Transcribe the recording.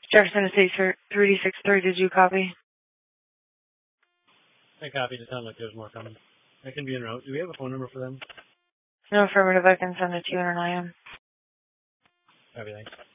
Jefferson Estates 3D63, did you copy? I copied. It sounds like there's more coming. I can be en route. Do we have a phone number for them? No, affirmative. I can send it to you in an IM. Copy, thanks.